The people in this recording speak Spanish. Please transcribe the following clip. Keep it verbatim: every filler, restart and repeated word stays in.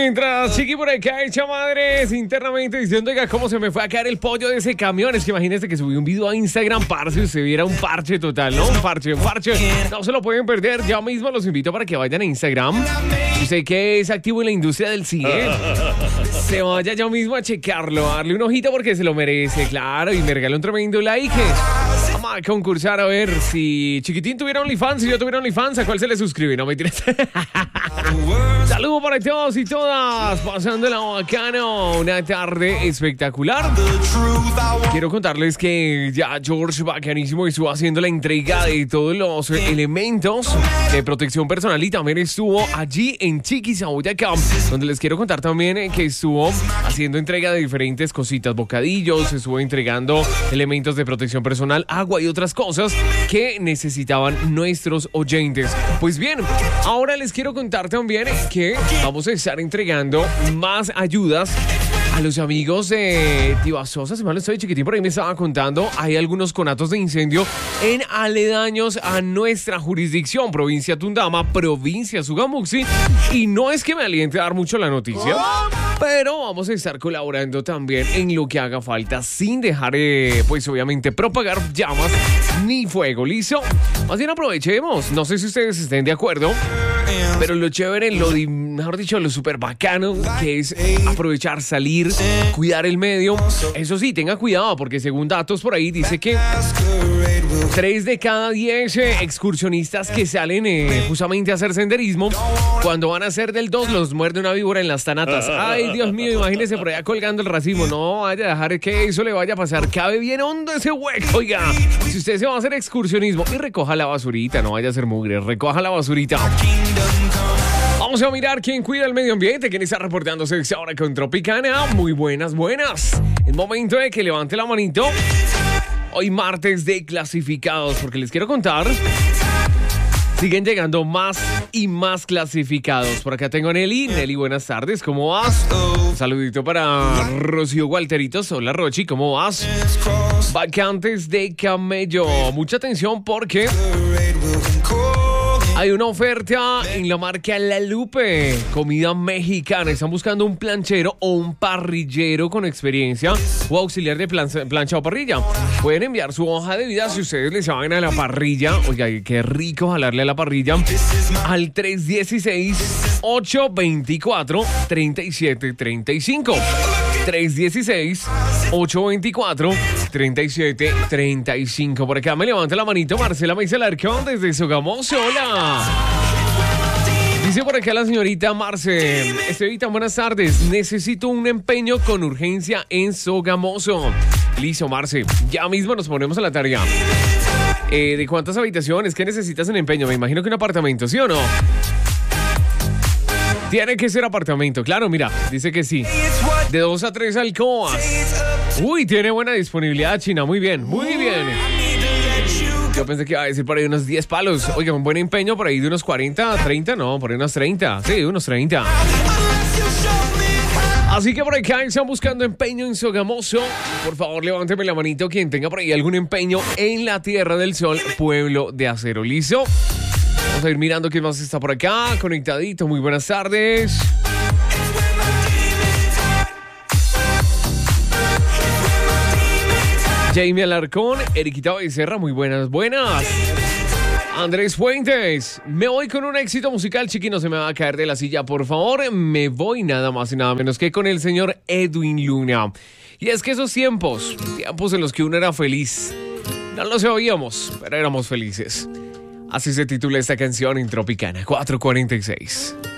Mientras Chiqui por acá echa madres internamente diciendo, oiga, cómo se me fue a caer el pollo de ese camión. Es que imagínese que subí un video a Instagram, parce, y se viera un parche total, ¿no? Un parche, un parche. No se lo pueden perder. Ya mismo los invito para que vayan a Instagram. Usted que es activo en la industria del cine, se vaya ya mismo a checarlo, a darle un ojito porque se lo merece, claro, y me regala un tremendo like. Vamos a concursar a ver si Chiquitín tuviera OnlyFans, si yo tuviera OnlyFans, ¿a cuál se le suscribe? No me tires. Saludos para todos y todas, pasándola bacano, una tarde espectacular. Quiero contarles que ya George Bacanísimo estuvo haciendo la entrega de todos los elementos de protección personal y también estuvo allí en Chiquis, Boyacá, donde les quiero contar también que estuvo haciendo entrega de diferentes cositas, bocadillos, estuvo entregando elementos de protección personal, agua y otras cosas que necesitaban nuestros oyentes. Pues bien, ahora les quiero contar también que vamos a estar entregando más ayudas a los amigos de Tibasosa. Si mal no estoy, Chiquitín por ahí me estaba contando, hay algunos conatos de incendio en aledaños a nuestra jurisdicción, provincia Tundama, provincia Sugamuxi, y no es que me aliente a dar mucho la noticia, pero vamos a estar colaborando también en lo que haga falta, sin dejar, eh, pues obviamente, propagar llamas ni fuego, ¿listo? Más bien aprovechemos, no sé si ustedes estén de acuerdo, pero lo chévere, lo, mejor dicho, lo súper bacano, que es aprovechar, salir, cuidar el medio. Eso sí, tenga cuidado, porque según datos por ahí dice que tres de cada diez eh, excursionistas que salen eh, justamente a hacer senderismo, cuando van a hacer del dos, los muerde una víbora en las tanatas. Ay, Dios mío, imagínese por allá colgando el racimo. No vaya a dejar que eso le vaya a pasar. Cabe bien hondo ese hueco. Oiga, si usted se va a hacer excursionismo, y recoja la basurita, no vaya a hacer mugre, recoja la basurita. Vamos a mirar quién cuida el medio ambiente, quién está reportándose ahora con Tropicana. Muy buenas, buenas. Es momento de que levante la manito. Hoy martes de clasificados, porque les quiero contar, siguen llegando más y más clasificados. Por acá tengo a Nelly. Nelly, buenas tardes, ¿cómo vas? Un saludito para Rocío Walteritos. Hola, Rochi, ¿cómo vas? Vacantes de camello. Mucha atención porque hay una oferta en la marca La Lupe, comida mexicana. Están buscando un planchero o un parrillero con experiencia o auxiliar de plancha, plancha o parrilla. Pueden enviar su hoja de vida si ustedes les saben a la parrilla. Oiga, qué rico jalarle a la parrilla. Al tres uno seis, ocho dos cuatro, tres siete tres cinco. tres uno seis, ocho dos cuatro, tres siete tres cinco. Por acá me levanta la manito Marcela Meisel Arcón desde Sogamoso. Hola. Dice por acá la señorita Marce. Estevita, buenas tardes. Necesito un empeño con urgencia en Sogamoso. Listo, Marce. Ya mismo nos ponemos a la tarea. Eh, ¿De cuántas habitaciones? ¿Qué necesitas en empeño? Me imagino que un apartamento, ¿sí o no? Tiene que ser apartamento, claro, mira, dice que sí. De dos a tres alcobas. Uy, tiene buena disponibilidad, China, muy bien, muy bien. Yo pensé que iba a decir por ahí unos diez palos. Oiga, un buen empeño por ahí de unos cuarenta, treinta, no, por ahí unos treinta. Sí, unos treinta. Así que por acá están buscando empeño en Sogamoso. Por favor, levánteme la manito quien tenga por ahí algún empeño en la Tierra del Sol, Pueblo de Acero. ¿Listo? Vamos a ir mirando quién más está por acá, conectadito. Muy buenas tardes. Jamie Alarcón, Eriquita Becerra, muy buenas, buenas. Andrés Fuentes, me voy con un éxito musical, Chiqui, no se me va a caer de la silla, por favor. Me voy nada más y nada menos que con el señor Edwin Luna. Y es que esos tiempos, tiempos en los que uno era feliz, no lo sabíamos, pero éramos felices. Así se titula esta canción en Tropicana cuatrocientos cuarenta y seis.